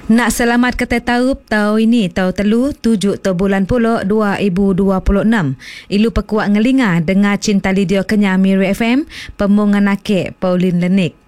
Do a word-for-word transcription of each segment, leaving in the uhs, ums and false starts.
Nak selamat ketai tarup tahun ini tahun telu tujuh tahun bulan puluh dua ribu dua puluh enam. Ilu pekuat ngelinga dengar cinta lidio kenya Miri F M pemungan nakik Pauline Lenik.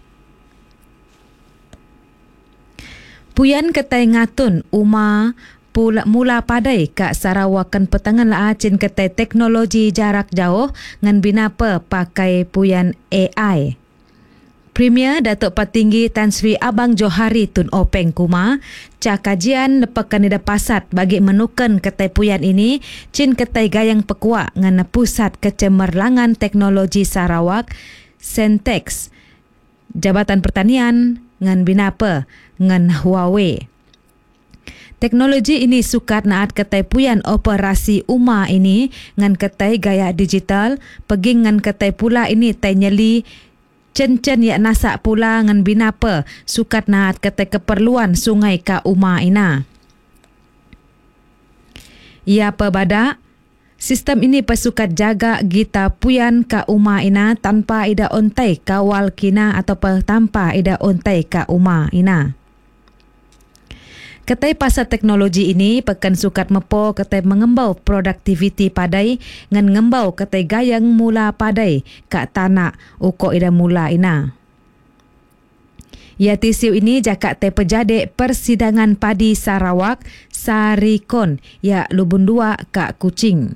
Puyan ketai ngatun Uma pula mula padai kat Sarawakan petangan lah cin ketai teknologi jarak jauh ngan binapa pakai puyan A I. Premier Datuk Patinggi Tan Sri Abang Johari Tun Openg Kuma cak kajian lepakan ida pasat bagi menukan ketai puyan ini cin ketai gayang pekuak ngan pusat kecemerlangan teknologi Sarawak Sentex Jabatan Pertanian ngan binapa ngan Huawei. Teknologi ini sukat naat ketai puyan operasi Uma ini ngan ketai gaya digital pergi ngan ketai pula ini tai nyeli Cen-cen ya nasak pula ngan binapa sukat naat ketai keperluan sungai ka Uma ina. Ya pebadak, sistem ini pesukat jaga gita puyan ka Uma ina tanpa ida ontai kawal kina atau tanpa ida ontai ka Uma ina. Ketai pasar teknologi ini pekan sukat mepo ketai mengembau produktiviti padai ngan ngembau ketai gayang mula padai kat tanah uko ida mula ina. Ya tisiu ini jakak te pejadik persidangan padi Sarawak Sarikon ya lubun dua kak Kuching.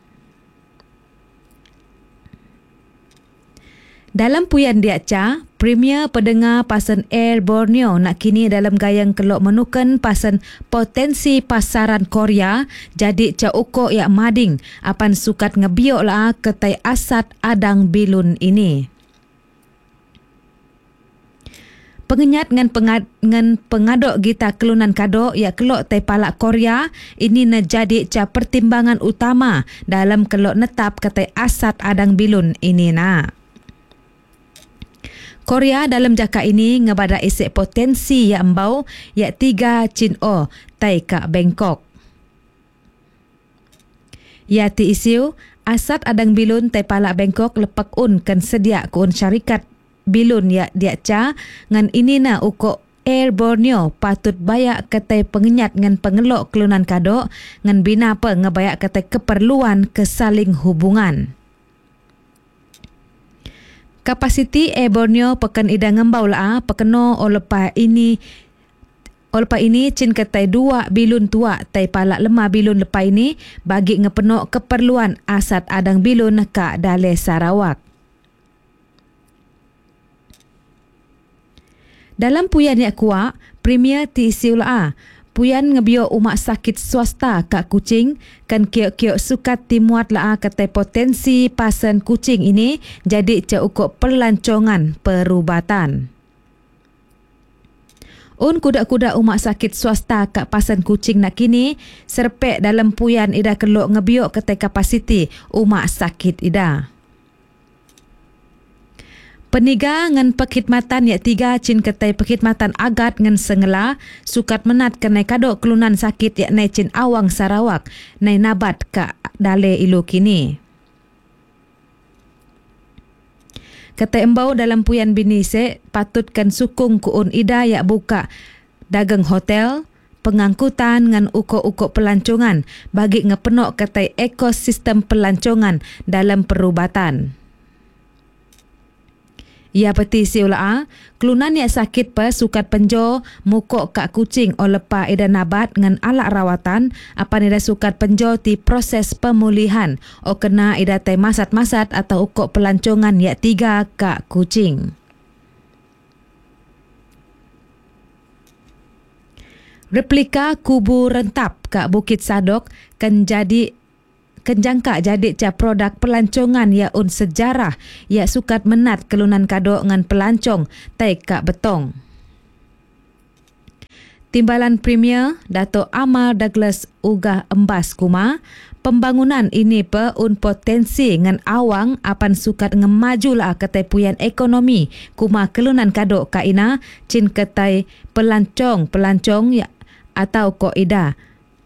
Dalam puyan diaca, Premier pendengar pasan Air Borneo nak kini dalam gayang kelok menukan pasan potensi pasaran Korea jadi ca uko yak mading apan sukat ngebiok lah ketai asat adang bilun ini. Pengenyat ngan pengad, ngan pengadok gita kelunan kadok yak kelok tai palak Korea ini na jadi ca pertimbangan utama dalam kelok netap ketai asat adang bilun ini na. Korea dalam jaka ini ngebada isik potensi yang embau yak tiga cin o tai kak Bangkok. Ya ti isiu asat adang bilun tai palak Bangkok lepak un kan sedia ku un syarikat bilun yak diaca ngan ini na uko Air Borneo patut bayak ketai pengenyat ngan pengelok kelunan kadok ngan binapa ngebayak ketai keperluan kesaling hubungan. Kapasiti Air Borneo pekan ida ngembau lah pekeno olepa ini olepa ini cin ketai dua bilun tua tai palak lemah bilun lepa ini bagi ngepenok keperluan asat adang bilun ka Dalai Sarawak. Dalam puyan yak kuak, Premier ti siula puyan ngebiok umak sakit swasta kat Kuching kan kiok-kiok sukat timuat lah ketai potensi pasan Kuching ini jadi caukuk pelancongan perubatan. Un kuda-kuda umak sakit swasta kat pasan Kuching nak kini serpek dalam puyan ida kelok ngebiok ketai kapasiti umak sakit ida. Peniga ngan perkhidmatan yak tiga cin ketai perkhidmatan agat ngan sengela sukat menat kenai kadok kelunan sakit yak nai cin awang Sarawak nai nabat ka Dalai ilu kini. Ketai embau dalam puyan binise patutkan sukung kuun ida yak buka dagang hotel, pengangkutan ngan uko-uko pelancongan bagi ngepenok ketai ekosistem pelancongan dalam perubatan. Ya peti siula kelunan yak sakit pa sukat penjo mukok kak Kuching o lepa ida nabat ngan alat rawatan apan ida sukat penjo ti proses pemulihan o kena ida tai masat-masat atau ukok pelancongan yak tiga kak Kuching. Replika kubu rentap kak Bukit Sadok kan jadi kenjangka jadi ca produk pelancongan ya un sejarah ya sukat menat kelunan kadok ngan pelancong tai kak betong. Timbalan Premier Dato' Amar Douglas Ugah Embas Kuma pembangunan ini pe un potensi ngan awang apan sukat ngemajulah ketai puyan ekonomi kuma kelunan kadok ka ina cin ketai pelancong-pelancong ya atau ko ida.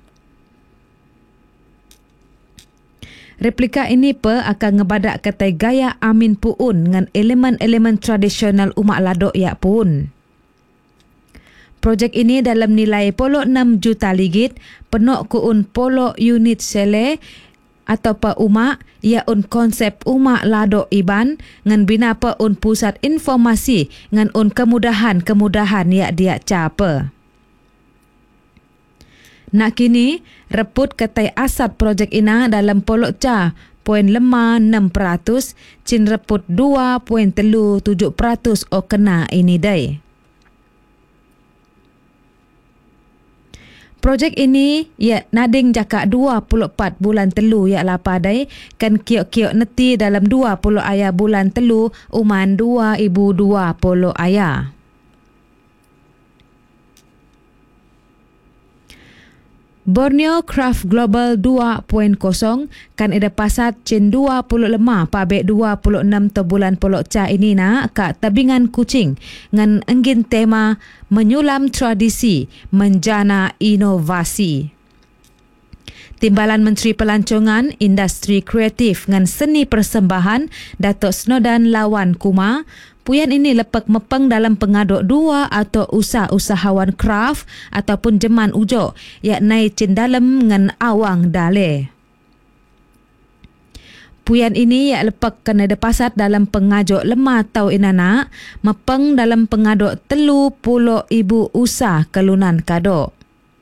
Replika ini pe akan ngebadak ketai gaya amin puun dengan elemen-elemen tradisional umak ladok yak pun. Projek ini dalam nilai polo enam juta ringgit, penok kuun polo unit sele atau pa umak, ia un konsep umak lado iban ngan bina pa un pusat informasi ngan un kemudahan-kemudahan ia dia capa. Nak kini, reput ketai asat projek ina dalam polo ca poin lima enam peratus, cin reput dua poin telu tujuh peratus o kena ini day. Projek ini ia nading jaka dua puluh empat bulan telu ia lapadai kan kiok-kiok neti dalam dua puluh aya bulan telu uman dua ribu dua puluh aya. Borneo Craft Global dua titik kosong kan ada pasat cin dua puluh lima pabek dua puluh enam te bulan puluh ca ini na ka tabingan kucing ngan enggin tema menyulam tradisi menjana inovasi. Timbalan Menteri Pelancongan, Industri Kreatif ngan Seni Persembahan Datuk Snodan Lawan Kuma, puyan ini lepek mepeng dalam pengaduk dua atau usaha-usahawan kraft ataupun jeman ujo yakni cin dalam ngan awang dale. Puyan ini yak lepek kena depasat dalam pengajuk lemah tau inana mepeng dalam pengaduk telu puluh ibu usaha kelunan kadok.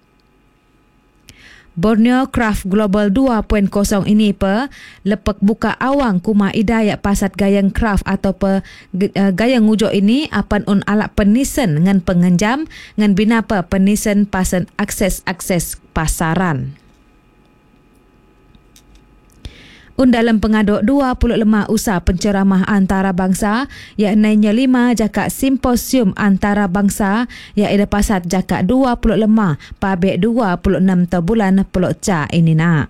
Borneo Craft Global dua titik kosong ini pe lepek buka awang kuma idayak pasat gayang craft atau pe gayang ujo ini apan un alat penisen ngan pengenjam ngan bina pe penisen pasan akses-akses pasaran. Un dalam pengaduk dua puluh lima usaha penceramah antarabangsa yakni lima jaka simposium antarabangsa yang ada pasat jaka dua puluh lima pabek dua puluh enam ta bulan puluh ca ini nak.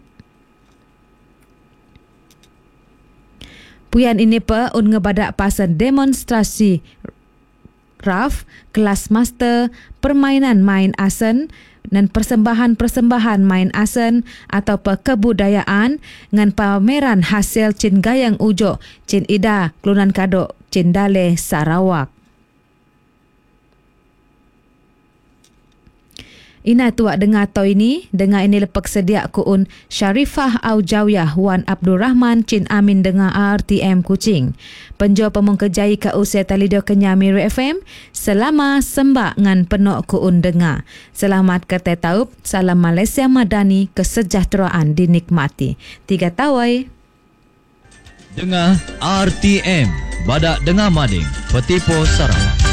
Puyan ini pe un ngebadak pasan demonstrasi craft, kelas master, permainan main asen dan persembahan-persembahan main asen atau kebudayaan ngan pameran hasil cin gayang ujo cin ida kelunan kadok cin dale Sarawak. Ina tuak dengar tau ini, dengar ini lepek sedia kuun Syarifah Aujawiyah Wan Abdul Rahman Cin Amin dengar R T M Kuching. Penjo pemung kejai ke usia talido kenya Miru F M, selama sembak ngan penok kuun dengar. Selamat kata taup, salam Malaysia Madani, kesejahteraan dinikmati. Tiga tawai. Dengar R T M, badak dengar mading, Petipo Sarawak.